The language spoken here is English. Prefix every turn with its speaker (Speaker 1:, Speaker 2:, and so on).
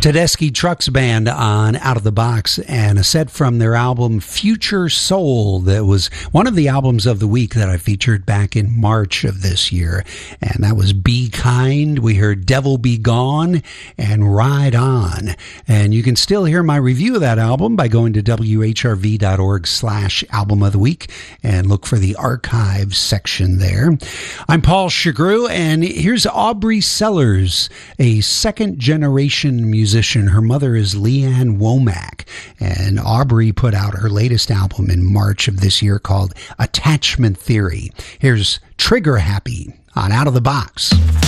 Speaker 1: Tedeschi Trucks Band on Out of the Box, and a set from their album Future Soul that was one of the albums of the week that I featured back in March of this year, and that was Be Kind. We heard Devil Be Gone and Ride On, and you can still hear my review of that album by going to whrv.org/album of the week and look for the archives section there. I'm Paul Chagru, and here's Aubrey Sellers, a second-generation musician. Her mother is Leanne Womack, and Aubrey put out her latest album in March of this year called Attachment Theory. Here's Trigger Happy on Out of the Box.